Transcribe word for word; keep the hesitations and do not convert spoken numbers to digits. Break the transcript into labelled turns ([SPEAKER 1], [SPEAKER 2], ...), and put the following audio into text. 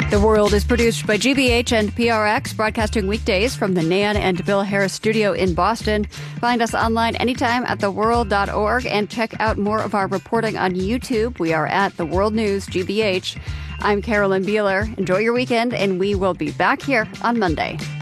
[SPEAKER 1] The World is produced by G B H and P R X, broadcasting weekdays from the Nan and Bill Harris studio in Boston. Find us online anytime at the world dot org and check out more of our reporting on YouTube. We are at The World News G B H. I'm Carolyn Beeler. Enjoy your weekend, and we will be back here on Monday.